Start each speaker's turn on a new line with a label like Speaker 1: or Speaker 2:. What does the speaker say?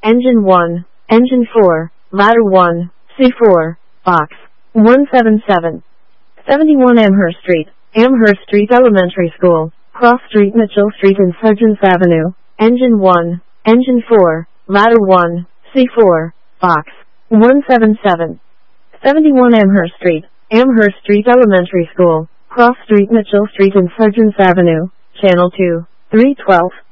Speaker 1: Engine 1, Engine 4, Ladder 1, C4, Box 177. 71 Amherst Street, Amherst Street Elementary School, Cross Street, Mitchell Street, Insurgents Avenue. Engine 1, Engine 4, Ladder 1, C4, Box 177. 71 Amherst Street, Amherst Street Elementary School, Cross Street, Mitchell Street, Insurgents Avenue. Channel 2, 312.